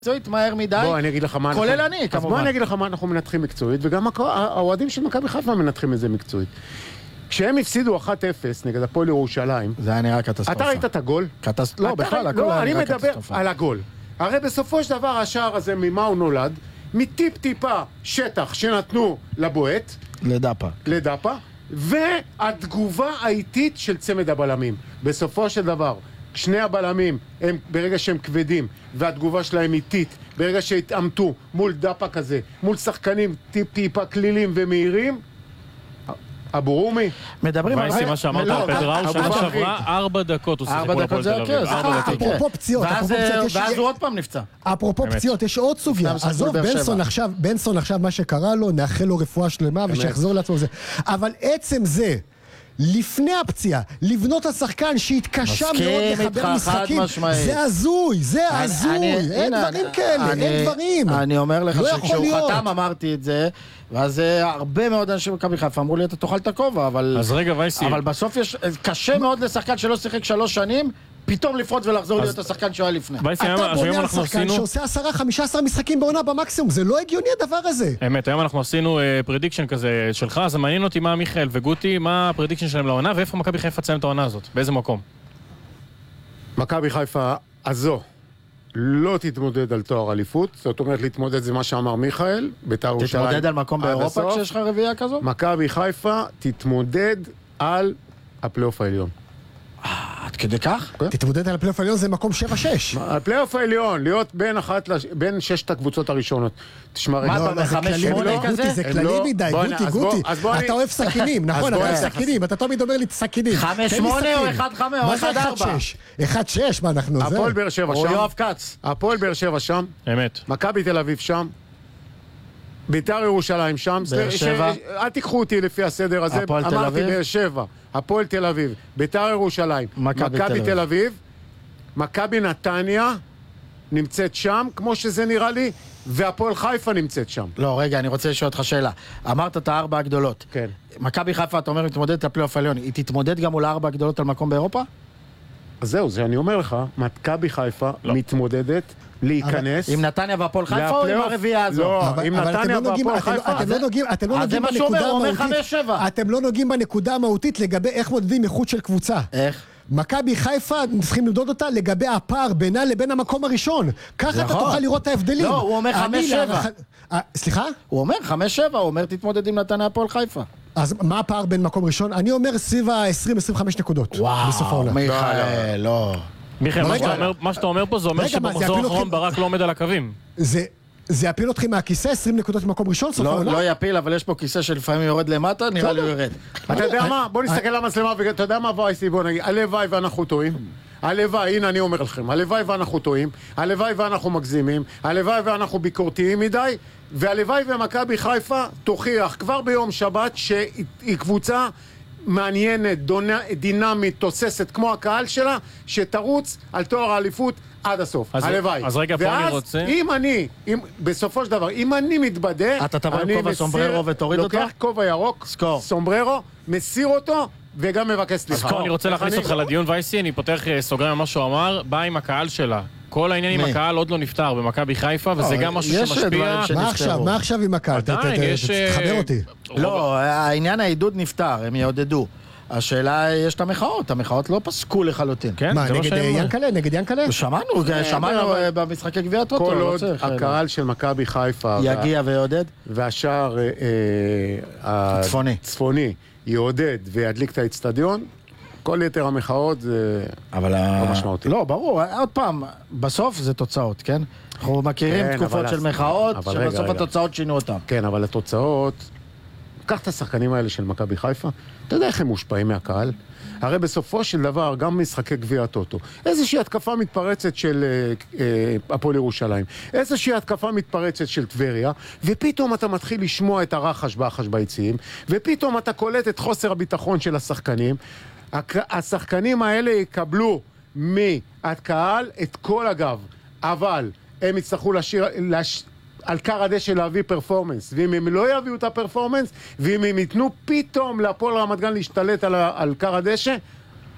מקצועית מהר מדי, בוא, אני אגיד לך מה כולל אני, כמובן. בוא אני אגיד לך מה אנחנו מנתחים מקצועית, וגם האוהדים של מכבי חיפה מנתחים את זה מקצועית. כשהם הפסידו 1-0 נגד הפועל ירושלים, זה היה נראה קטסטרופה. אתה ראית את הגול? לא, בכלל, הכל לא, היה אני נראה מדבר קטסטרופה. על הגול. הרי בסופו של דבר השער הזה, ממה הוא נולד? מטיפ-טיפה שטח שנתנו לבועט, לדאפה, והתגובה האיטית של צמד הבלמים. בסופו של דבר, שני הבלמים, הם, ברגע שהם כבדים, והתגובה שלהם איטית, ברגע שהתאמתו מול דאפה כזה, מול שחקנים טיפ-טיפה כלילים ומהירים, אבו רומי. מדברים על מה שאמרת על פדראו, שנה שעברה 4 דקות הוא שיחק מול הפועל תל אביב. אפרופו פציעות, ואז הוא עוד פעם נפצע. אפרופו פציעות, יש עוד סוגיה. עזוב, בנסון עכשיו מה שקרה לו, נאחל לו רפואה שלמה ושיחזור לעצמו זה. אבל עצם זה, לפני הפציעה, לבנות השחקן שהתקשה מאוד לחבר משחקים, זה הזוי, אין דברים כאלה, אין דברים. אני אומר לך שכשהוא חתם אמרתי את זה, ואז הרבה מאוד אנשים במכבי חיפה אמרו לי, אתה תאכל את הכובע, אבל בסוף יש, קשה מאוד לשחקן שלא שיחק 3 שנים, פתאום לפרוץ ולחזור להיות השחקן שהוא היה לפני. אתה בונה על שחקן שעושה 10-15 משחקים בעונה במקסימום, זה לא הגיוני הדבר הזה. אמת, היום אנחנו עשינו פרדיקשן כזה שלך, אז מעניין אותי מה מיכאל וגוטי, מה הפרדיקשן שלהם לעונה, ואיפה מכבי חיפה תסיים את העונה הזאת, באיזה מקום? מכבי חיפה הזו לא תתמודד על תואר אליפות, זאת אומרת להתמודד זה מה שאמר מיכאל, בית"ר ירושלים. תתמודד על מקום באירופה כשיש לך רביעייה כזו? מכבי חיפה תתמודד על הפלייאוף העליון. עד כדי כך? תתמודד על הפלייאוף העליון זה מקום 7-6. הפלייאוף העליון, להיות בין 6 הקבוצות הראשונות. תשמע, מה אתה ב-5-8 כזה? זה כללי מדי, גוטי. אתה אוהב סכינים, נכון, אתה אוהב סכינים. אתה תמיד אומר לי סכינים. 5-8 או 1-5 או 1-4? 1-6, מה אנחנו זה? הפועל באר שבע שם. או יואב כץ. הפועל באר שבע שם. אמת. מכבי תל אביב שם. בית"ר ירושלים שם. באר שבע. אל תיקחו אותי לפי הסדר הזה. הפועל תל אביב. אמרתי באר שבע. הפועל תל אביב. בית"ר ירושלים. מכבי תל אביב. מכבי נתניה נמצאת שם, כמו שזה נראה לי, והפועל חיפה נמצאת שם. לא, רגע, אני רוצה לשאול אותך שאלה. אמרת את 4 הגדולות. כן. מכבי חיפה, אתה אומר, מתמודדת לפלייאוף העליון. היא תתמודד גם מול 4 הגדולות על מקום באירופה? אז זהו, זה אני אומר לך, מכבי חיפה מתמודדת להיכנס. עם נתניה והפועל חיפה או עם הרביעייה הזו? לא, עם נתניה והפועל חיפה. אתם לא נוגעים בנקודה המהותית לגבי איך מודדים איכות של קבוצה. איך? מכבי חיפה צריכים למדוד אותה לגבי הפער בינה לבין המקום הראשון. ככה אתה תוכל לראות את ההבדלים. לא, הוא אומר 5-7. סליחה? הוא אומר 5-7, הוא אומר תתמודד עם נתניה הפועל חיפה. אז מה הפער בין מקום ראשון? אני אומר סביב ה-20-25 נקודות. וואו, מיכאל, לא. מיכאל, מה שאתה אומר פה זה אומר שבמחזור האחרון ברק לא עומד על הקווים. זה יפיל אתכם מהכיסא 20 נקודות במקום ראשון? לא יפיל, אבל יש פה כיסא שלפעמים יורד למטה, נראה לי הוא יורד. אתה יודע מה? בוא נסתכל למצלמה, אתה יודע מה וייסי? בוא נגיד, הלוואי ואנחנו טועים. הלוואי, הנה אני אומר לכם, הלוואי ואנחנו טועים, הלוואי ואנחנו מגזימים, הלוואי ואנחנו ביקורתיים מדי, והלוואי ומכבי חיפה תוכיח כבר ביום שבת שהיא קבוצה מעניינת, דינמית, תוססת כמו הקהל שלה, שתרוץ על תואר האליפות עד הסוף. הלוואי. אז רגע, פה אני רוצה... בסופו של דבר, אם אני מתבדה, אתה תבוא עם כובע סומבררו ותוריד אותו? לוקח כובע ירוק, סומבררו, מסיר אותו, וגם מבקש סליחה. אז פה אני רוצה להכניס אותך לדיון וייסי, אני פותח סוגריים על מה שהוא אמר, בא עם הקהל שלה. כל העניין עם הקהל עוד לא נפתר במכבי חיפה, וזה גם משהו שמשפיע. מה עכשיו עם הקהל? תחבר אותי. לא, העניין העידוד נפתר, הם יעודדו. השאלה, יש את המחאות לא פסקו לחלוטין. מה, נגד ינקלה? שמענו במשחקי גביע הטוטו. כל עוד הקהל של מכבי חיפה יגיע ויעודד, והשאר הצפוני יעודד וידליק את האצטדיון, כל יתר המחאות זה לא משמעותי. לא, ברור, עוד פעם, בסוף זה תוצאות, כן? אנחנו מכירים תקופות של מחאות, שבסוף התוצאות שינו אותם. כן, אבל התוצאות... קח את השחקנים האלה של מכבי חיפה, אתה יודע איך הם מושפעים מהקהל? הרי בסופו של דבר, גם משחקי גביע הטוטו, איזושהי התקפה מתפרצת של הפועל ירושלים, איזושהי התקפה מתפרצת של טבריה, ופתאום אתה מתחיל לשמוע את הרחש בחש ביציעים, ופתאום אתה קולט את חוסר הביטחון של השחקנים. השחקנים האלה יקבלו מהקהל את כל הגב, אבל הם יצטרכו על קר הדשא להביא פרפורמנס, ואם הם לא יביאו את הפרפורמנס, ואם הם ייתנו פתאום להפועל רמת גן להשתלט על קר הדשא,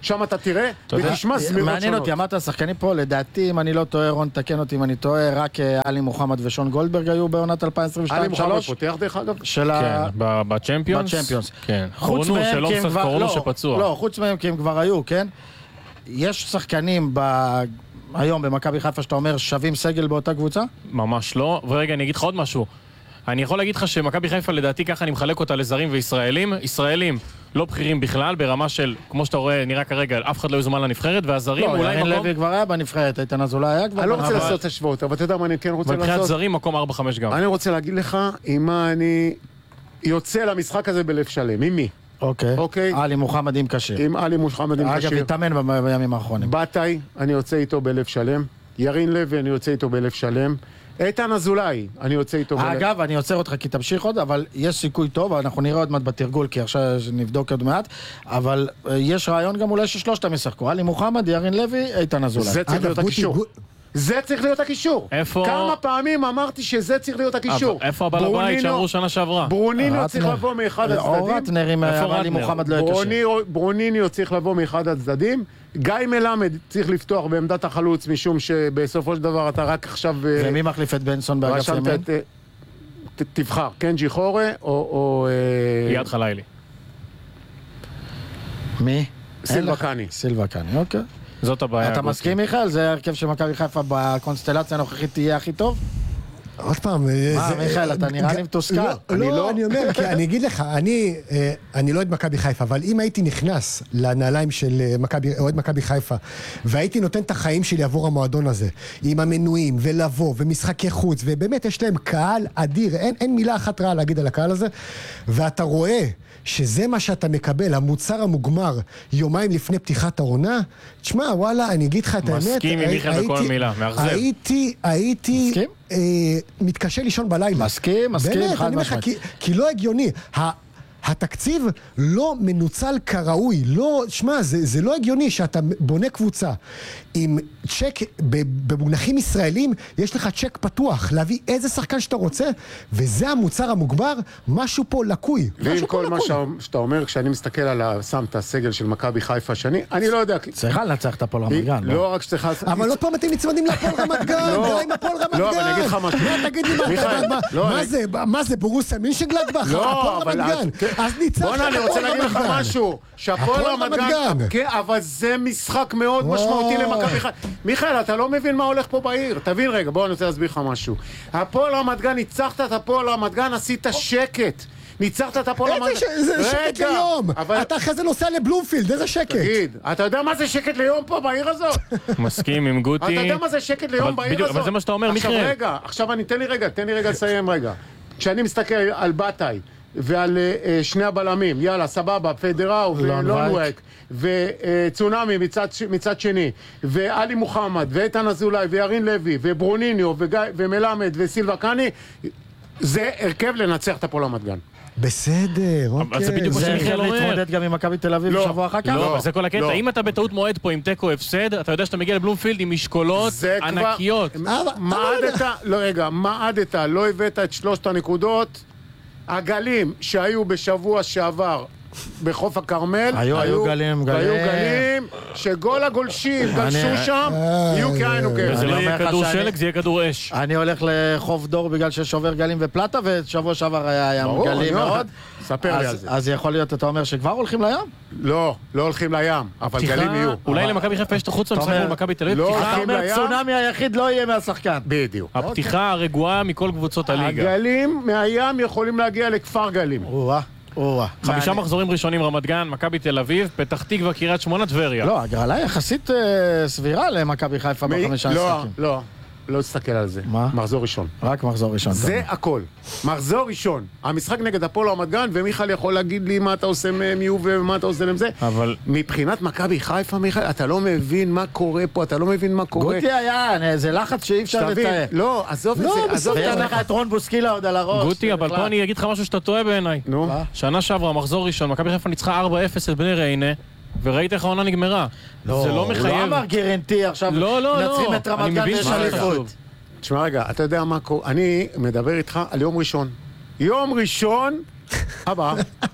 שם אתה תראה, ותשמע סביבות שונות. מעניין אותי, אמרת השחקנים פה, לדעתי, אם אני לא טועה, רון, תקן אותי אם אני טועה, רק עלי מוחמד ושון גולדברג היו בעונת 2022-2023. עלי מוחמד פותח דרך אגב? כן, בצ'מפיונס. כן, קורונו שפצוע. לא, חוץ מהם כי הם כבר היו, כן? יש שחקנים היום במכבי חיפה שאתה אומר שווים סגל באותה קבוצה? ממש לא, ורגע אני אגיד לך עוד משהו. אני יכול להגיד לך שמכבי חיפה לדעתי ככה אני מחלק אותה לזרים וישראלים. ישראלים לא בכירים בכלל, ברמה של, כמו שאתה רואה, נראה כרגע, אף אחד לא יוזמן לנבחרת, והזרים אולי מקום... לא, לוי כבר היה בנבחרת, איתן אזולאי היה כבר... אני לא רוצה לעשות את השוואות, אבל אתה יודע מה אני כן רוצה לעשות? מבחינת זרים, מקום 4-5 גם. אני רוצה להגיד לך, עם מה אני יוצא למשחק הזה בלב שלם, עם מי? אוקיי. עלי מוחמד עם קשיר. עם עלי מוחמד עם קשיר. אגב, התאמן בימים האחרונים. בתאי, אני יוצא איתו בלב שלם. ירין לוי, אני יוצא איתו בלב שלם. איתן אזולאי, אני יוצא איתו בלב. אגב, אני עוצר אותך כי תמשיך עוד, אבל יש סיכוי טוב, אנחנו נראה עוד מעט בתרגול, כי עכשיו נבדוק עוד מעט, אבל יש רעיון גם אולי ששלושתם ישחקו. עלי מוחמד, ירין לוי, איתן אזולאי. זה צריך להיות הקישור. זה צריך להיות הקישור. כמה פעמים אמרתי שזה צריך להיות הקישור. איפה הבעל הבית שאמרו שנה שעברה? ברוניניו צריך לבוא מאחד הצדדים. ברוניניו צריך לבוא מאחד הצדדים. גיא מלמד צריך לפתוח בעמדת החלוץ, משום שבסופו של דבר אתה רק עכשיו... ומי מחליף את בנסון באגף ימין? תבחר, קנג'י חורה או... יד חלילי. מי? סילבקני. סילבקני, אוקיי. זאת הבעיה. אתה מסכים מיכאל? זה הרכב שמכבי חיפה בקונסטלציה הנוכחית תהיה הכי טוב? עוד פעם... מיכאל, אתה נראה לי מתוסכל. לא, אני אומר, כי אני אגיד לך, אני לא אוהד מכבי חיפה, אבל אם הייתי נכנס לנעליים של אוהד מכבי חיפה, והייתי נותן את החיים שלי עבור המועדון הזה, עם המנויים, ולבוא, ומשחקי חוץ, ובאמת יש להם קהל אדיר, אין מילה אחת רעה להגיד על הקהל הזה, ואתה רואה שזה מה שאתה מקבל, המוצר המוגמר, יומיים לפני פתיחת העונה, תשמע, וואלה, אני אגיד לך את האמת, מסכים עם מיכאל בכל מילה, מאכזב. הייתי מתקשה לישון בלילה. מסכים, חד משמעית. כי לא הגיוני. התקציב לא מנוצל כראוי, לא, שמה, זה לא הגיוני שאתה בונה קבוצה עם צ'ק, במונחים ישראלים, יש לך צ'ק פתוח, להביא איזה שחקן שאתה רוצה, וזה המוצר המוגבר, משהו פה לקוי. ועם כל מה שאתה אומר, כשאני מסתכל על שם את הסגל של מכבי חיפה שני, אני לא יודע... צריכה לנצח את הפועל רמת גן. לא רק שצריכה... אבל לא פעם אתם נצמדים לפועל רמת גן, די עם הפועל רמת גן. לא, אבל אני אגיד לך משהו. תגיד לי, מה זה, בורוסיה מינשנגלדבך? הפועל רמת גן. אז ניצחת בוא'נה, אני רוצה להגיד לך משהו, שהפועל רמת גן, אבל זה משחק מאוד משמעותי למכבי חיפה. מיכאל, אתה לא מבין מה הולך פה בעיר. תבין רגע, בוא אני רוצה להסביר לך משהו. הפועל רמת גן, ניצחת את הפועל רמת גן, עשית שקט. ניצחת את הפועל רמת גן. זה שקט ליום. אתה אחרי זה נוסע לבלומפילד, איזה שקט. תגיד, אתה יודע מה זה שקט ליום פה בעיר הזאת? מסכים עם גוטי. אתה יודע מה זה שקט ליום בעיר הזאת? אבל זה מה שאתה אומר, מיכאל. עכשיו תן לי רגע לסיים רגע. כשאני מסתכל על בתאי ועל שני הבלמים, יאללה, סבבה, פדראו ולונווייק וצונאמי מצד שני, ואלי מוחמד ואיתן אזולאי וירין לוי וברוניניו ומלמד וסילבקני, זה הרכב לנצח את הפועל רמת גן. בסדר, אוקיי. זה בדיוק מה שמיכאל אומר. להתמודד גם עם מכבי תל אביב שבוע אחר כך? לא, זה כל הקטע. אם אתה בטעות מועד פה עם טקו הפסד, אתה יודע שאתה מגיע לבלומפילד עם משקולות ענקיות. מעדת, לא הבאת את 3 הנקודות. הגלים שהיו בשבוע שעבר בחוף הכרמל, היו גלים שגול הגולשים גלשו שם, יהיו כאינו כאלה. זה לא יהיה כדור שלג, זה יהיה כדור אש. אני הולך לחוף דור בגלל ששובר גלים ופלטה, ושבוע שעבר היה גלים מאוד. ספר לי על זה. אז יכול להיות, אתה אומר שכבר הולכים לים? לא הולכים לים, אבל גלים יהיו. אולי למכבי חיפה יש את החוץ למשחק מול מכבי תל אביב. אתה אומר צונאמי היחיד לא יהיה מהשחקן. בדיוק. הפתיחה הרגועה מכל קבוצות הליגה. הגלים מהים יכולים להגיע לכפר גלים. 5 מחזורים ראשונים רמת גן, מכבי תל אביב, פתח תקווה, קריית שמונה, טבריה. לא, הגרלה יחסית סבירה למכבי חיפה ב5 משחקים. לא תסתכל על זה. מה? מחזור ראשון. רק מחזור ראשון. זה הכל. מחזור ראשון. המשחק נגד הפועל רמת גן, ומיכאל יכול להגיד לי מה אתה עושה מהם יהיו ומה אתה עושה להם זה. אבל... מבחינת מכבי חיפה, מיכאל, אתה לא מבין מה קורה פה, אתה לא מבין מה קורה. גוטי היה, זה לחץ שאי אפשר לתאר. לא, עזוב את זה. ויש לך את רון בוסקילה עוד על הראש. גוטי, אבל פה אני אגיד לך משהו שאתה טועה בעיניי. נו. שנה שעברה, מחזור ראשון, מכבי חיפה ניצחה 4-0 את בני ריינה. וראית איך העונה נגמרה. זה לא מחייב. הוא לא אמר גרנטי עכשיו. נצחים את רמת גן ויש אליפות. תשמע רגע, אתה יודע מה קורה? אני מדבר איתך על יום ראשון. יום ראשון הבא,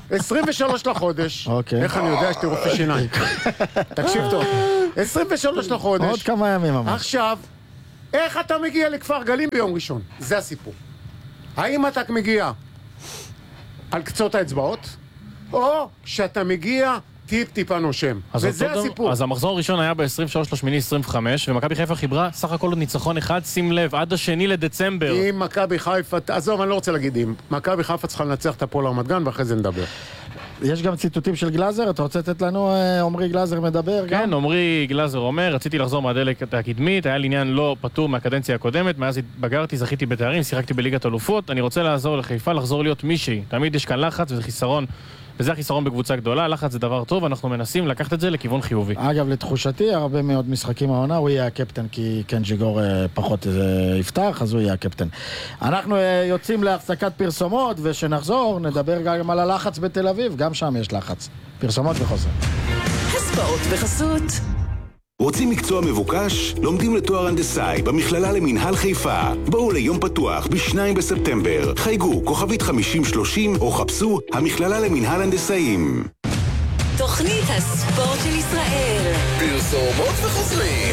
23 לחודש. איך אני יודע שאתה רופא שיניים? תקשיב טוב. 23 לחודש. עוד כמה ימים אמר. עכשיו, איך אתה מגיע לכפר גלים ביום ראשון? זה הסיפור. האם אתה מגיע על קצות האצבעות, או שאתה מגיע טיפה נושם. וזה הסיפור. אז המחזור הראשון היה ב-23/8/25, ומכבי חיפה חיברה סך הכל עוד ניצחון אחד, שים לב, עד 2 לדצמבר. אם מכבי חיפה, עזוב, אני לא רוצה להגיד אם. מכבי חיפה צריכה לנצח את הפועל רמת גן, ואחרי זה נדבר. יש גם ציטוטים של גלאזר, אתה רוצה לתת לנו, עומרי גלאזר מדבר גם? כן, עומרי גלאזר אומר, רציתי לחזור מהדלת הקדמית, היה לי עניין לא פטור מהקדנציה הקודמת, מאז התבגרתי, זכיתי בתארים, שיחקתי בליגת אלופות, אני רוצה לעזור לחיפה, לחזור להיות מישהי. תמיד יש כאן לחץ וזה חיסרון, וזה החיסרון בקבוצה גדולה, לחץ זה דבר טוב, אנחנו מנסים לקחת את זה לכיוון חיובי. אגב, לתחושתי, הרבה מאוד משחקים העונה, הוא יהיה הקפטן, כי קן ג'יגור פחות יפתח, אז הוא יהיה הקפטן. אנחנו יוצאים להפסקת פרסומות, ושנחזור, נדבר גם על הלחץ בתל אביב, גם שם יש לחץ. פרסומות וחוזר. הספורט בחסות. רוצים מקצוע מבוקש? לומדים לתואר הנדסאי במכללה למינהל חיפה. בואו ליום פתוח ב-2 בספטמבר. חייגו כוכבית 5030 או חפשו המכללה למינהל הנדסאים. תוכנית הספורט של ישראל. פרסומות וחוזרים.